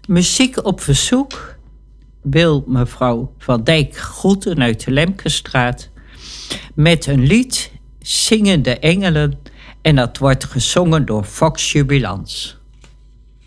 Muziek op verzoek wil mevrouw Van Dijk groeten uit de Lemkestraat met een lied Zingende Engelen en dat wordt gezongen door Fox Jubilans.